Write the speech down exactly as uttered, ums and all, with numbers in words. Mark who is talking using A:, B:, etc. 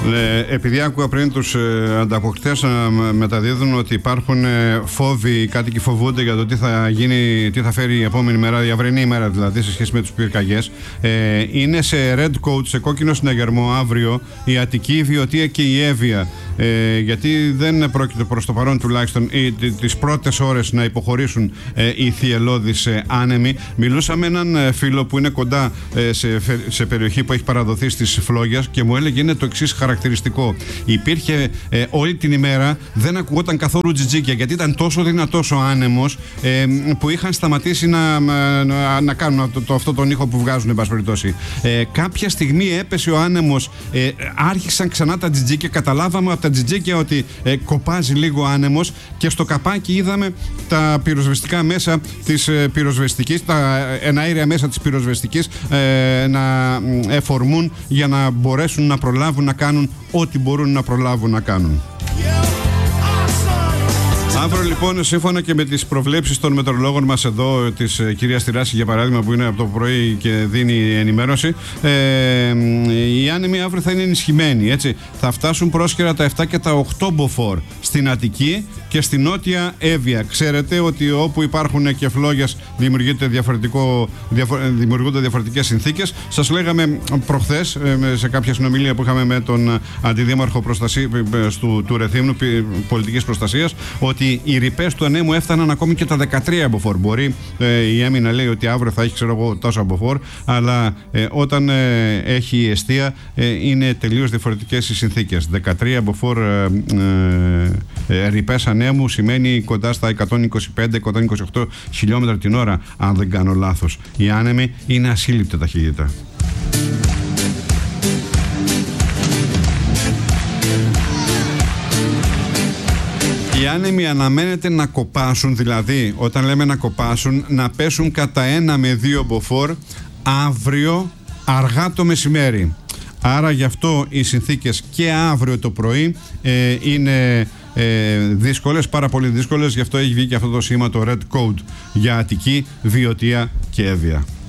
A: Ε, επειδή άκουγα πριν τους ε, ανταποκριτές να μεταδίδουν ότι υπάρχουν ε, φόβοι, οι κάτοικοι φοβούνται για το τι θα γίνει, τι θα φέρει η επόμενη μέρα, η αυριανή ημέρα δηλαδή, σε σχέση με τους πυρκαγιές. Ε, είναι σε red code, σε κόκκινο συναγερμό αύριο η Αττική, η Βιωτία και η Εύβοια. Ε, γιατί δεν πρόκειται προς το παρόν τουλάχιστον ή, τις πρώτες ώρες να υποχωρήσουν ε, οι θυελλώδεις ε, άνεμοι. Μιλούσα με έναν ε, φίλο που είναι κοντά ε, σε, σε περιοχή που έχει παραδοθεί στις Φλόγιας και μου έλεγε είναι το εξής χαρακτηριστικό. Υπήρχε ε, όλη την ημέρα, δεν ακουγόταν καθόλου τζιτζίκια γιατί ήταν τόσο δυνατός ο άνεμος ε, που είχαν σταματήσει να, να, να κάνουν το, το, αυτό τον ήχο που βγάζουν, εν πάση περιπτώσει. Ε, κάποια στιγμή έπεσε ο άνεμος, ε, άρχισαν ξανά τα τζιτζίκια, καταλάβαμε από τα τζιτζίκια ότι ε, κοπάζει λίγο ο άνεμος και στο καπάκι είδαμε τα πυροσβεστικά μέσα της ε, πυροσβεστικής, τα εναέρια μέσα της πυροσβεστικής ε, να εφορμούν για να μπορέσουν να προλάβουν να κάνουν ό,τι μπορούν να προλάβουν να κάνουν. Αύριο λοιπόν, σύμφωνα και με τις προβλέψεις των μετεωρολόγων μας εδώ, της ε, κυρίας Τυράση για παράδειγμα, που είναι από το πρωί και δίνει ενημέρωση, ε, οι άνεμοι αύριο θα είναι ενισχυμένοι, έτσι. Θα φτάσουν πρόσχερα τα επτά και τα οκτώ μποφόρ στην Αττική και στην νότια Εύβοια. Ξέρετε ότι όπου υπάρχουν και φλόγες δημιουργείται διαφορετικό, διαφο- δημιουργούνται διαφορετικές συνθήκες. Σας λέγαμε προχθές ε, σε κάποια συνομιλία που είχαμε με τον αντιδήμαρχο προστασία, του, του Ρεθύμνου πολιτικής προστασίας, ότι οι ρηπές του ανέμου έφταναν ακόμη και τα δεκατρία μποφόρ. Μπορεί ε, η ΕΜΗ να λέει ότι αύριο θα έχει, ξέρω εγώ, τόσα μποφόρ, αλλά ε, όταν ε, έχει εστία ε, είναι τελείως διαφορετικές οι συνθήκες. δεκατρία μποφόρ ε, ε, ε, ρηπές ανέμου σημαίνει κοντά στα εκατόν είκοσι πέντε με εκατόν είκοσι οκτώ χιλιόμετρα την ώρα, αν δεν κάνω λάθος. Οι άνεμοι είναι ασύλληπτα ταχύτητα. Οι άνεμοι αναμένεται να κοπάσουν, δηλαδή όταν λέμε να κοπάσουν, να πέσουν κατά ένα με δύο μποφόρ αύριο αργά το μεσημέρι. Άρα γι' αυτό οι συνθήκες και αύριο το πρωί ε, είναι ε, δύσκολες, πάρα πολύ δύσκολες. Γι' αυτό έχει βγει και αυτό το σήμα, το Red Code, για Αττική, Βιωτία και Εύβοια.